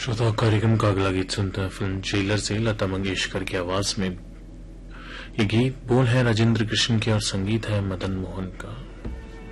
श्रोता कार्यक्रम का अगला गीत सुनते हैं फिल्म जेलर से लता मंगेशकर की आवाज में। ये गीत बोल है राजेंद्र कृष्ण के और संगीत है मदन मोहन का।